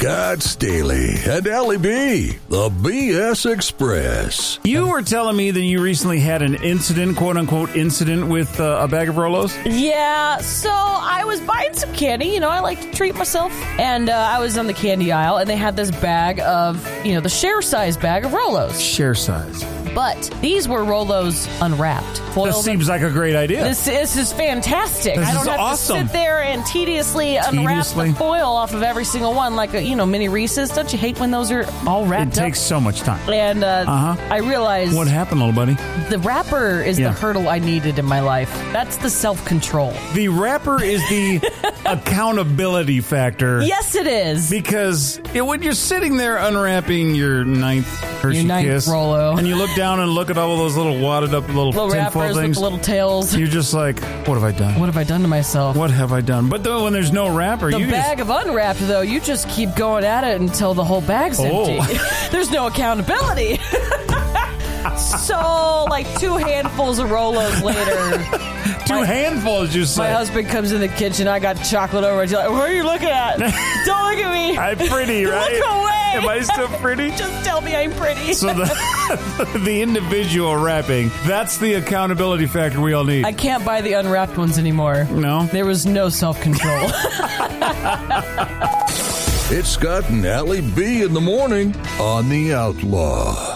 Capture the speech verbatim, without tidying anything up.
Scott Staley and Allie B, the B S Express. You were telling me that you recently had an incident, quote-unquote incident, with uh, a bag of Rolos? Yeah, so I was buying some candy. You know, I like to treat myself. And uh, I was on the candy aisle, and they had this bag of, you know, the share-size bag of Rolos. Share size. But these were Rolos unwrapped. Foiled. This seems like a great idea. This, this is fantastic. This I don't is have awesome. to sit there and tediously unwrap Tediously. the foil off of every single one like, a, you know, mini Reese's. Don't you hate when those are all It wrapped up? takes so much time. And uh, Uh-huh. I realized What happened, little buddy? the wrapper is Yeah. the hurdle I needed in my life. That's the self-control. The wrapper is the accountability factor. Yes, it is. Because it, when you're sitting there unwrapping your ninth Hershey Your ninth Kiss, Rolo. and you look down and look at all of those little wadded up little, Little tinfoil wrappers with things, the little tails. you're just like, what have I done? What have I done to myself? What have I done? But then when there's no wrapper, The you bag of unwrapped, though, you just keep going at it until the whole bag's Oh. empty. There's no accountability. So, like two handfuls of Rolos later, just two my, handfuls. You my say husband comes in the kitchen. I got chocolate over. He's like, "What are you looking at? Don't look at me. I'm pretty, right? Look away. Am I still pretty? Just tell me I'm pretty." So the the individual wrapping, that's the accountability factor we all need. I can't buy the unwrapped ones anymore. No? There was no self-control. It's Scott and Allie B in the morning on The Outlaw.